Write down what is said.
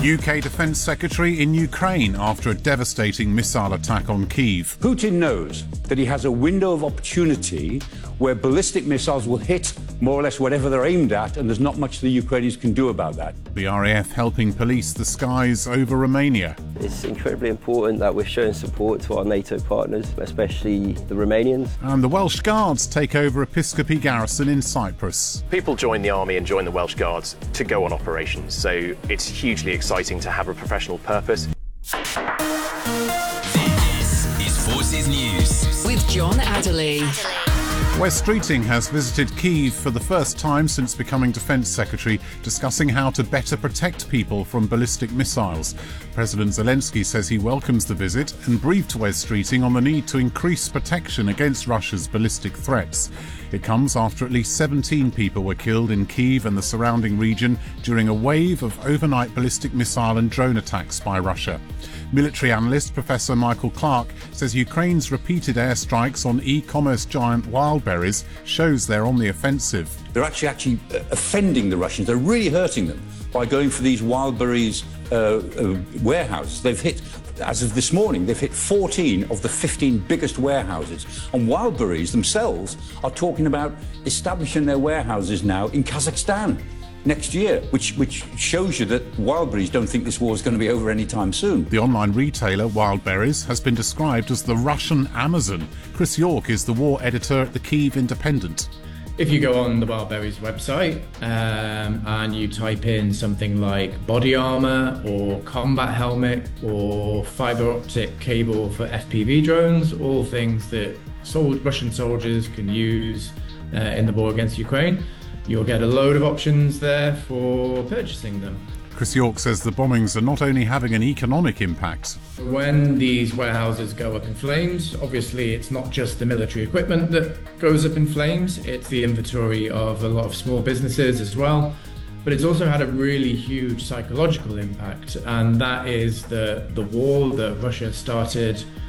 UK Defence Secretary in Ukraine after a devastating missile attack on Kyiv. Putin knows that he has a window of opportunity where ballistic missiles will hit more or less whatever they're aimed at, and there's not much the Ukrainians can do about that. The RAF helping police the skies over Romania. It's incredibly important that we're showing support to our NATO partners, especially the Romanians. And the Welsh Guards take over Episcopi Garrison in Cyprus. People join the army and join the Welsh Guards to go on operations, so it's hugely exciting to have a professional purpose. This is Forces News with John Adderley. Wes Streeting has visited Kyiv for the first time since becoming Defence Secretary, discussing how to better protect people from ballistic missiles. President Zelensky says he welcomes the visit and briefed Wes Streeting on the need to increase protection against Russia's ballistic threats. It comes after at least 17 people were killed in Kyiv and the surrounding region during a wave of overnight ballistic missile and drone attacks by Russia. Military analyst Professor Michael Clark says Ukraine's repeated airstrikes on e-commerce giant Wildberries shows they're on the offensive. They're actually offending the Russians. They're really hurting them by going for these Wildberries warehouses. They've hit, as of this morning, they've hit 14 of the 15 biggest warehouses. And Wildberries themselves are talking about establishing their warehouses now in Kazakhstan next year, which shows you that Wildberries don't think this war is going to be over anytime soon. The online retailer Wildberries has been described as the Russian Amazon. Chris York is the war editor at the Kyiv Independent. If you go on the Wildberries website and you type in something like body armour or combat helmet or fibre optic cable for FPV drones, all things that Russian soldiers can use in the war against Ukraine, you'll get a load of options there for purchasing them. Chris York says the bombings are not only having an economic impact. When these warehouses go up in flames, obviously it's not just the military equipment that goes up in flames, it's the inventory of a lot of small businesses as well. But it's also had a really huge psychological impact, and that is the war that Russia started